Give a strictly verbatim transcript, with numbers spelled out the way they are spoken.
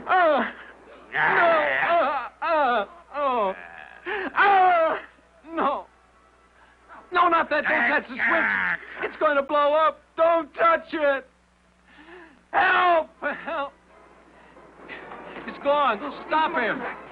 Uh, no! Uh, uh, oh! Uh, no! No, not that! Don't touch the switch! It's going to blow up! Don't touch it! Help! Help! It's gone! Stop him!